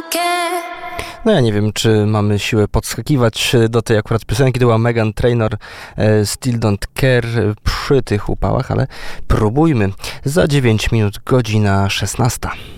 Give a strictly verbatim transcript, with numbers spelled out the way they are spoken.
No ja nie wiem, czy mamy siłę podskakiwać do tej akurat piosenki. To była Meghan Trainor, Still Don't Care przy tych upałach, ale próbujmy. Za dziewięć minut, godzina szesnasta.